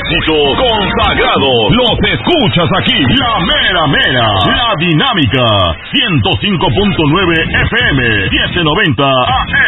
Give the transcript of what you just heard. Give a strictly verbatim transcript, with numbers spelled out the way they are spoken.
éxito consagrado. Los escuchas aquí, la mera mera, la dinámica, ciento cinco punto nueve F M, mil noventa A